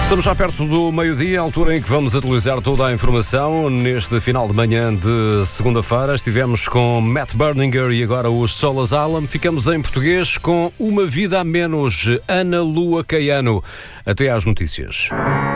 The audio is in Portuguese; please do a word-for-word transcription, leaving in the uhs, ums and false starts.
Estamos já perto do meio-dia, a altura em que vamos atualizar toda a informação. Neste final de manhã de segunda-feira estivemos com Matt Berninger e agora os Soul Asylum. Ficamos em português com Uma Vida a Menos, Ana Lua Caiano. Até às notícias.